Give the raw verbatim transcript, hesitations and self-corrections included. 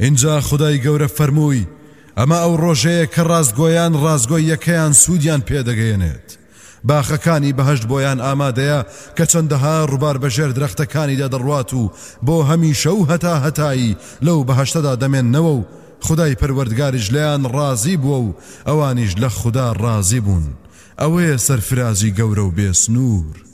اینجا خدای گەورە فەرمووی ئەمە ئەو ڕۆژەیە کە ڕازگۆیان ڕازگۆی یەکەیان سوودیان پێدەگەێنێت. باخەکانی بەهەشت بۆیان ئامادەیە کە چەندەها ڕووبار بەژێر درەختەکانیدا دەڕوات و بۆ هەمیشە و هەتا هەتایی لەو بەهەشتەدا دەمێننەوە و خدای پەروەردگاریش لەیان ڕازی بووە و ئەوانیش لە خوددا ڕازی بوون. ئەوەیە سەرفرازی گەورە و بێسنوور.